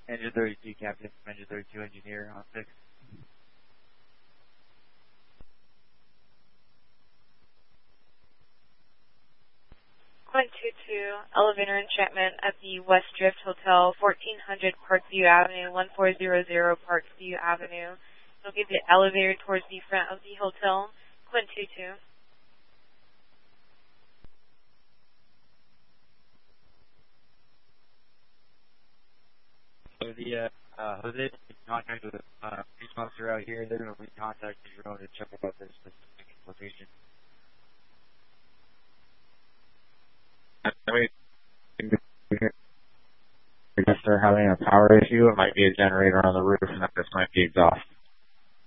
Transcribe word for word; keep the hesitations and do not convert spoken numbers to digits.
Engine thirty-two, Captain. Engine thirty-two, engineer on six. Quint two two, elevator enchantment at the West Drift Hotel, fourteen hundred Parkview Avenue, one four zero zero Parkview Avenue. You'll get the elevator towards the front of the hotel. Quint two two. So the, uh, uh, Jose, contact with the, uh, police officer out here. They're going to recontact the drone to check about this specific location. I mean, I guess they're having a power issue. It might be a generator on the roof, and that this might be exhaust.